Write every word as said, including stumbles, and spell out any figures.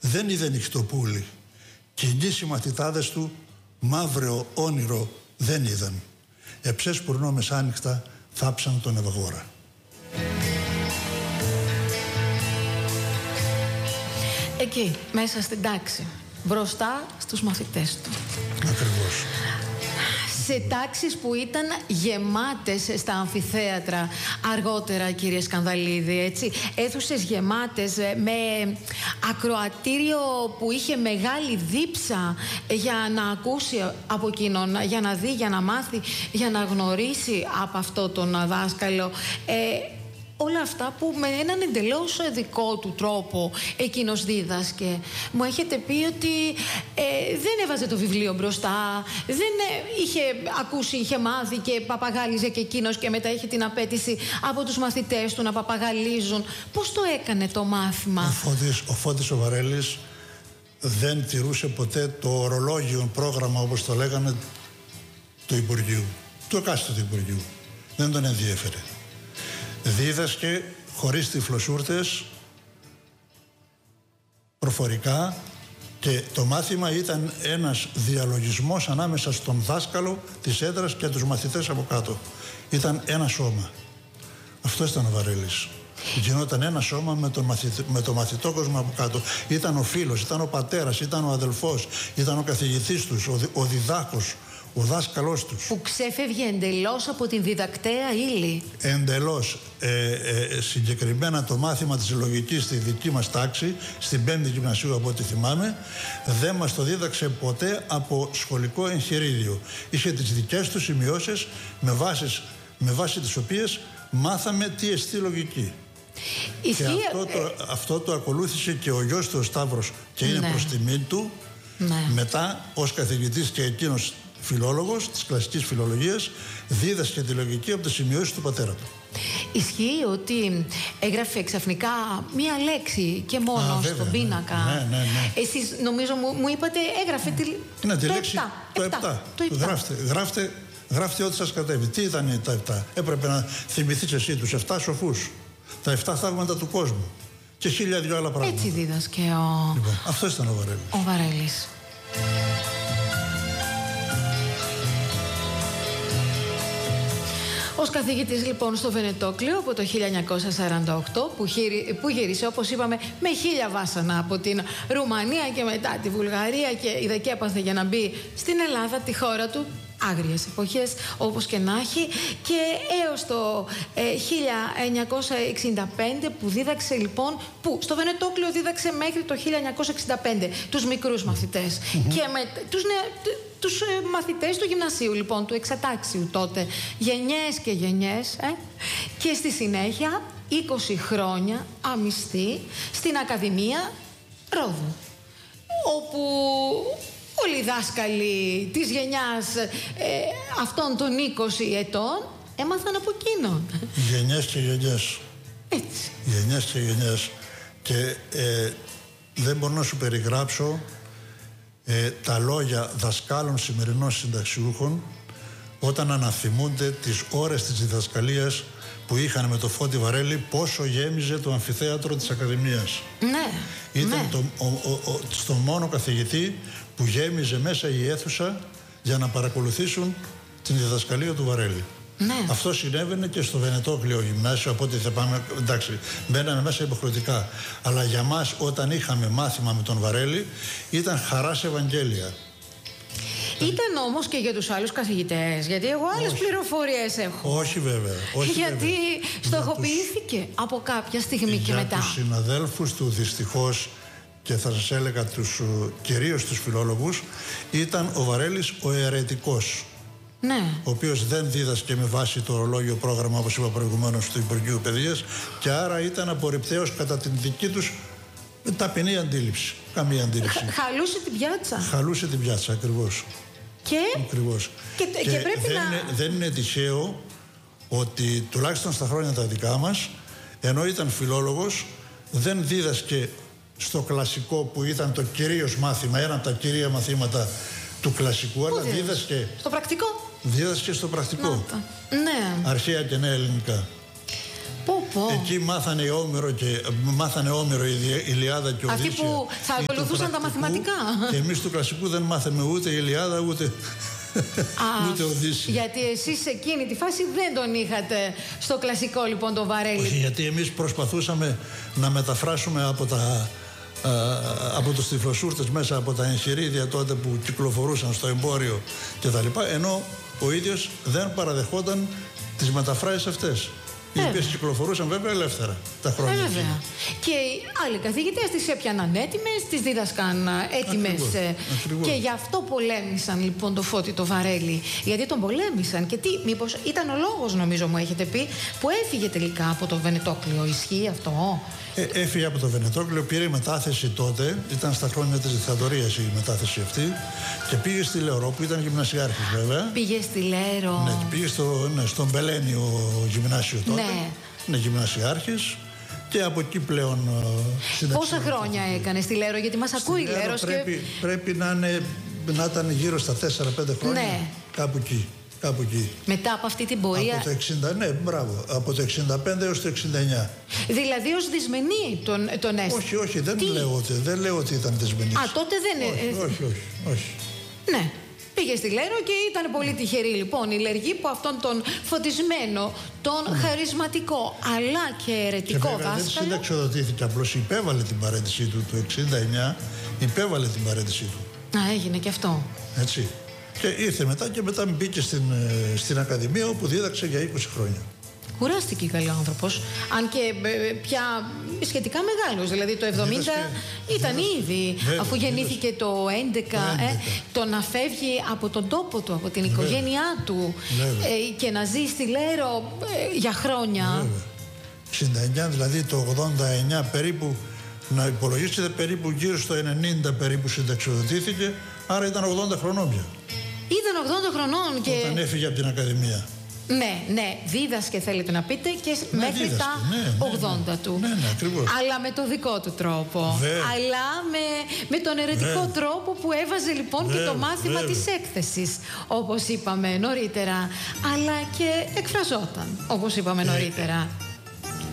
δεν είδε νυχτοπούλη. Κοινοί οι μαθητάδες του μαύρο όνειρο δεν είδαν. Εψές πουρνό μεσάνυχτα θάψαν τον Ευαγόρα. Εκεί, μέσα στην τάξη, μπροστά στους μαθητές του. Ακριβώς. Σε τάξεις που ήταν γεμάτες στα αμφιθέατρα αργότερα, κύριε Σκανδαλίδη, έτσι. Αίθουσες γεμάτες με ακροατήριο που είχε μεγάλη δίψα για να ακούσει από εκείνον, για να δει, για να μάθει, για να γνωρίσει από αυτό τον δάσκαλο. Ε, Όλα αυτά που με έναν εντελώς δικό του τρόπο εκείνος δίδασκε. Μου έχετε πει ότι ε, δεν έβαζε το βιβλίο μπροστά, δεν ε, είχε ακούσει, είχε μάθει και παπαγάλιζε και εκείνος και μετά είχε την απέτηση από τους μαθητές του να παπαγαλίζουν. Πώς το έκανε το μάθημα? Ο Φώτης ο, Φώτης ο Βαρέλης δεν τηρούσε ποτέ το ορολόγιο πρόγραμμα, όπως το λέγανε, του Υπουργείου, του εκάστοτε Υπουργείου. Δεν τον ενδιέφερε. Δίδασκε χωρίς τυφλοσούρτες, προφορικά, και το μάθημα ήταν ένας διαλογισμός ανάμεσα στον δάσκαλο της έδρας και τους μαθητές από κάτω. Ήταν ένα σώμα. Αυτό ήταν ο Βαρέλης. Γινόταν ένα σώμα με τον, μαθητ... με τον μαθητό κόσμο από κάτω. Ήταν ο φίλος, ήταν ο πατέρας, ήταν ο αδελφός, ήταν ο καθηγητής τους, ο, δι... ο διδάκος, ο δάσκαλός τους. Που ξέφευγε εντελώς από την διδακτέα ύλη. Εντελώς. Ε, ε, συγκεκριμένα το μάθημα της λογικής στη δική μας τάξη, στην πέμπτη γυμνασίου από ό,τι θυμάμαι, δεν μας το δίδαξε ποτέ από σχολικό εγχειρίδιο. Είχε τις δικές του σημειώσεις με, βάσεις, με βάση τις οποίες μάθαμε τι εστί λογική. Ισχύει... Και αυτό το, αυτό το ακολούθησε και ο γιος του ο Σταύρος και είναι, ναι, προς τιμή του, ναι, μετά ως καθηγητής και εκείνος φιλόλογος της κλασικής φιλολογίας, δίδασκε τη λογική από τις σημειώσεις του πατέρα του. Ισχύει ότι έγραφε ξαφνικά μία λέξη και μόνο Α, στον πίνακα. Ναι, ναι, ναι. Εσείς νομίζω μου, μου είπατε έγραφε τη, ναι, τη το λέξη επτά. Το επτά. Το επτά. Γράφτε, γράφτε, γράφτε ό,τι σας κατέβει. Τι ήταν τα επτά? Έπρεπε να θυμηθείς εσύ τους επτά σοφούς, τα επτά θαύματα του κόσμου και χίλια δυο άλλα πράγματα. Έτσι δίδασκε ο... Λοιπόν, αυτός ήταν ο Βαρέλης. Ο Βαρέλης. Ως καθηγητής λοιπόν στο Βενετόκλειο από το χίλια εννιακόσια σαράντα οκτώ, που, χείρι, που γύρισε, όπως είπαμε, με χίλια βάσανα από την Ρουμανία και μετά τη Βουλγαρία και είδε και έπαθε για να μπει στην Ελλάδα, τη χώρα του, άγριες εποχές όπως και να έχει, και έως το ε, χίλια εννιακόσια εξήντα πέντε που δίδαξε λοιπόν, που στο Βενετόκλειο δίδαξε μέχρι το χίλια εννιακόσια εξήντα πέντε τους μικρούς μαθητές mm-hmm. και με τους, ναι, τους ε, μαθητές του γυμνασίου λοιπόν, του εξατάξιου τότε, γενιές και γενιές, ε, και στη συνέχεια είκοσι χρόνια αμυστή στην Ακαδημία Ρόδου, όπου όλοι οι δάσκαλοι της γενιάς ε, αυτών των είκοσι ετών έμαθαν από εκείνον. Γενιές και γενιές. Έτσι. Γενιές και γενιές. Και ε, δεν μπορώ να σου περιγράψω ε, τα λόγια δασκάλων σημερινών συνταξιούχων όταν αναθυμούνται τις ώρες της διδασκαλίας που είχαν με το Φώτη Βαρέλη, πόσο γέμιζε το αμφιθέατρο της Ακαδημίας. Ναι. Ήταν ναι. Το, ο, ο, ο, στο μόνο καθηγητή που γέμιζε μέσα η αίθουσα για να παρακολουθήσουν την διδασκαλία του Βαρέλη. Ναι. Αυτό συνέβαινε και στο Βενετόκλειο γυμνάσιο, από ό,τι θα πάμε, εντάξει, μπαίναμε μέσα υποχρεωτικά. Αλλά για μας, όταν είχαμε μάθημα με τον Βαρέλη, ήταν χαράς Ευαγγέλια. Ήταν όμως και για τους άλλους καθηγητές, γιατί εγώ άλλες όχι. πληροφορίες έχω. Όχι βέβαια. Όχι γιατί βέβαια. στοχοποιήθηκε τους... από κάποια στιγμή για και μετά. Για τους συναδέλφους του δυστυχώς, και θα σας έλεγα τους, κυρίως τους φιλόλογους, ήταν ο Βαρέλης ο αιρετικός. Ναι. Ο οποίος δεν δίδασκε με βάση το ορολόγιο πρόγραμμα, όπως είπα προηγουμένως, του Υπουργείου Παιδείας, και άρα ήταν απορριπταίος κατά την δική τους ταπεινή αντίληψη. Καμία αντίληψη. Χα, χαλούσε την πιάτσα. Χαλούσε την πιάτσα, ακριβώς. Και, ακριβώς. και, και, και πρέπει δεν, να... είναι, δεν είναι τυχαίο ότι τουλάχιστον στα χρόνια τα δικά μας, ενώ ήταν φιλόλογος, δεν δίδασκε στο κλασικό που ήταν το κυρίως μάθημα, ένα από τα κυρία μαθήματα του κλασικού, αλλά δίδασκε... Στο πρακτικό. Δίδασκε στο πρακτικό. Ναι. Αρχαία και νέα ελληνικά. Πω πω. Εκεί μάθανε Όμηρο, και, μάθανε Όμηρο η Ηλιάδα και Οδύσσια. Αυτοί που θα ακολουθούσαν τα μαθηματικά. Και εμείς του κλασικού δεν μάθαμε ούτε Ηλιάδα ούτε, Α, ούτε Οδύσσια. Γιατί εσείς σε εκείνη τη φάση δεν τον είχατε στο κλασικό λοιπόν τον Βαρέλη. Όχι, γιατί εμείς προσπαθούσαμε να μεταφράσουμε από τα... από τους τυφλοσούρτες μέσα από τα εγχειρίδια τότε που κυκλοφορούσαν στο εμπόριο κτλ. Ενώ ο ίδιος δεν παραδεχόταν τις μεταφράσεις αυτές. Οι οποίες κυκλοφορούσαν βέβαια ελεύθερα τα χρόνια. Ε, βέβαια. Και οι άλλοι καθηγητές τις έπιαναν έτοιμες, τις δίδασκαν έτοιμες. Ακριβώς, ακριβώς. Και γι' αυτό πολέμησαν λοιπόν το Φώτη το Βαρέλη. Γιατί τον πολέμησαν. Και τι, μήπως ήταν ο λόγος, νομίζω μου έχετε πει, που έφυγε τελικά από το Βενετόκλειο. Ισχύει αυτό? Ε, έφυγε από το Βενετόκλειο, πήρε μετάθεση τότε, ήταν στα χρόνια της δικτατορίας η μετάθεση αυτή, και πήγε στη Λεωρό, που ήταν γυμνασιάρχης βέβαια. Πήγε στη Λέρο. Ναι, πήγε στο, ναι, στον Μπελένιο γυμνάσιο τότε. Ναι. Είναι γυμνασιάρχης. Και από εκεί πλέον. Πόσα χρόνια έκανε στη Λέρο, γιατί μας ακούει η Λέρος. Πρέπει, και... πρέπει να, είναι, να ήταν γύρω στα τέσσερα πέντε χρόνια. Ναι. Κάπου εκεί. Κάπου εκεί. Μετά από αυτή την πορεία. Από το εξήντα, ναι, μπράβο. Από το εξήντα πέντε έως το εξήντα εννιά. Δηλαδή ως δυσμενή τον, τον έστω. Όχι, όχι, δεν λέω, ότι, δεν λέω ότι ήταν δυσμενής. Α, τότε δεν όχι, είναι. Όχι, όχι, όχι. Ναι. Πήγε στη Λέρο και ήταν πολύ τυχερή λοιπόν η Λεργή που αυτόν τον φωτισμένο, τον ναι. χαρισματικό αλλά και αιρετικό και βέβαια, δάσκαλο. Δεν συνταξιοδοτήθηκε, απλώς υπέβαλε την παραίτησή του το εξήντα εννιά, υπέβαλε την παραίτησή του. Α, έγινε και αυτό. Έτσι. Και ήρθε μετά και μετά μπήκε στην, στην Ακαδημία, όπου δίδαξε για είκοσι χρόνια. Κουράστηκε καλή άνθρωπος, αν και ε, πια σχετικά μεγάλος, δηλαδή το εβδομήντα δίδασκε, ήταν δίδασκε, ήδη, βέβαια, αφού γεννήθηκε δίδασκε. το έντεκα, ε, το να φεύγει από τον τόπο του, από την οικογένειά βέβαια. του ε, και να ζει στη Λέρο ε, για χρόνια. Βέβαια. εξήντα εννιά, δηλαδή το ογδόντα εννιά περίπου, να υπολογίσετε περίπου γύρω στο ενενήντα περίπου συνταξιοδοτήθηκε, άρα ήταν ογδόντα χρονών πια. Ήταν ογδόντα χρονών και... Όταν έφυγε από την Ακαδημία. Ναι, ναι, δίδασκε θέλετε να πείτε και ναι, μέχρι δίδασκε. τα ναι, ναι, ογδόντα ναι, του. Ναι, ναι, ακριβώς. Αλλά με το δικό του τρόπο. Βέβαια. Αλλά με, με τον αιρετικό Βέβαια. τρόπο που έβαζε λοιπόν Βέβαια. και το μάθημα Βέβαια. της έκθεσης, όπως είπαμε νωρίτερα. Αλλά και εκφραζόταν, όπως είπαμε ε, νωρίτερα.